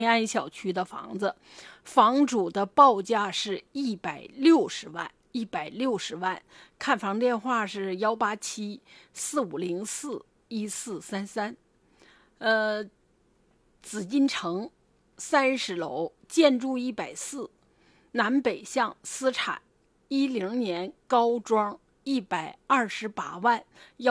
安小区的房子，房主的报价是160万，160万。看房电话是187-4504-1433。紫禁城30楼，建筑140，南北向，私产，10年高装，128万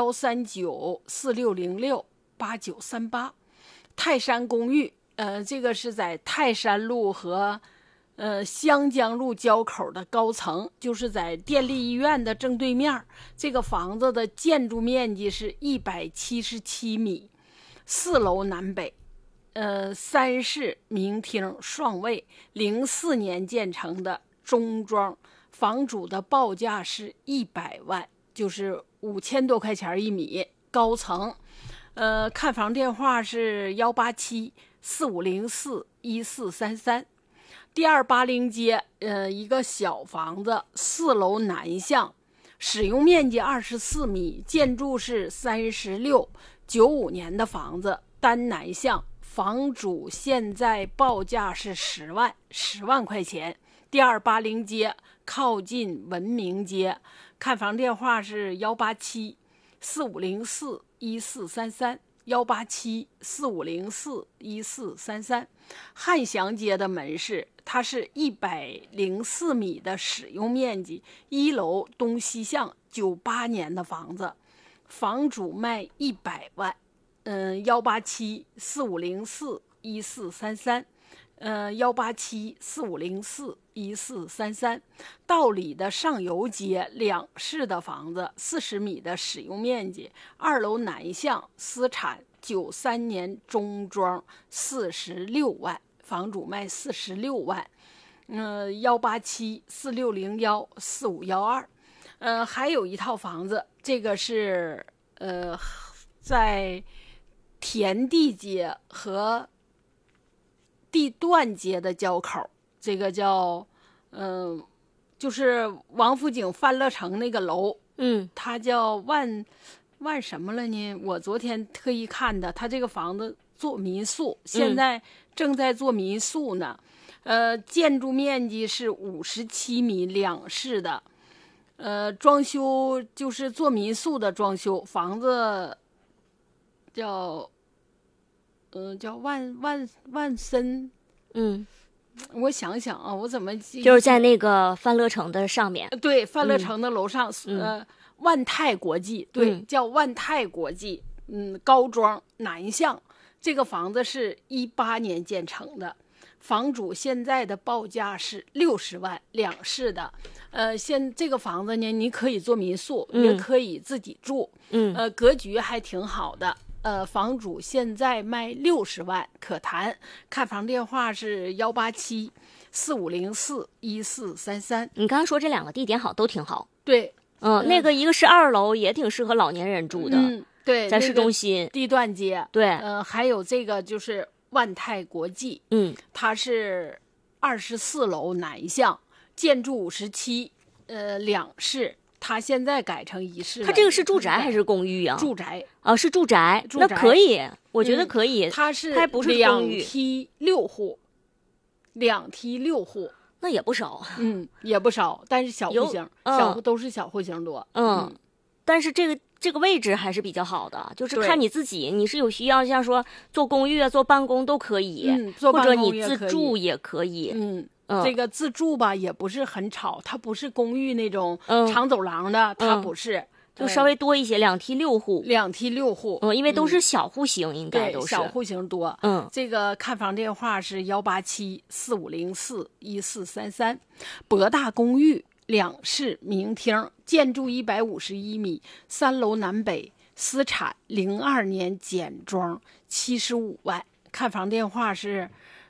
，139-4606-8938。泰山公寓，这个是在泰山路和湘江路交口的高层，就是在电力医院的正对面。这个房子的建筑面积是177米，4楼南北，3室明厅双卫，04年建成的中装，房主的报价是100万，就是5000多块钱一米，高层。看房电话是187-4504-1433。第280街，一个小房子，4楼南向，使用面积24米，建筑是36，95年的房子，单南向，房主现在报价是10万块钱。第280街靠近文明街，看房电话是187-4504-1433，187-4504-1433。汉祥街的门市，它是104米的使用面积，1楼东西向，98年的房子，房主卖100万，187-4504-1433。187-4504-1433。道里的上游街2室的房子，40米的使用面积，2楼南向，私产，93年中装，46万，房主卖46万。187-4601-4512。还有一套房子，这个是在田地街和地段街的交口，这个叫就是王府井欢乐城那个楼，它叫万什么了呢？我昨天特意看的，它这个房子做民宿，现在正在做民宿呢。建筑面积是57米，2室的，装修就是做民宿的装修，房子叫万森，我想想啊，我怎么就是在那个欢乐城的上面， 对，欢乐城的楼上，万泰国际，对，叫万泰国际，高庄南向。这个房子是18年建成的，房主现在的报价是60万，2室的。这个房子呢，你可以做民宿，也可以自己住，格局还挺好的。房主现在卖60万，可谈。看房电话是187-4504-1433。 你刚刚说这2个地点好，都挺好。 对， 那个一个是2楼，也挺适合老年人住的。 对， 在市中心， 地段街。 对， 还有这个就是万泰国际，它是24楼南向，建筑57，2室。它现在改成1室。 它这个是住宅还是公寓啊？ 住宅。 是住宅，那可以，我觉得可以。 它是还不是公寓。 2梯6户，2梯6户， 那也不少。 也不少，但是小户型，都是小户型多。 但是这个位置还是比较好的，就是看你自己，你是有需要，像说做公寓啊、做办公都可以，或者你自住也可以。 这个自住吧也不是很吵，它不是公寓那种长走廊的，它不是， 就稍微多一些，2梯6户 ，2梯6户， 因为都是小户型，应该都是小户型多。这个看房电话是187-4504-1433。博大公寓2室明厅，建筑151米，3楼南北，私产，02年简装，75万。看房电话是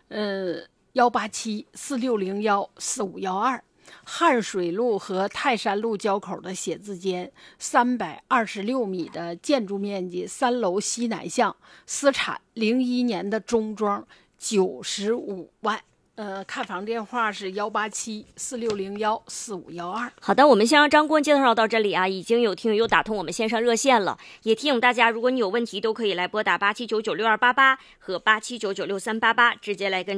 187-4601-4512。汉水路和泰山路交口的写字间，326米的建筑面积，3楼西南向，私产，01年的中装，95万。 看房电话是187-4601-4512。 好的，我们先让张顾问介绍到这里啊，已经有听友又打通我们线上热线了，也提醒大家，如果你有问题，都可以来拨打87996288和87996388，直接来跟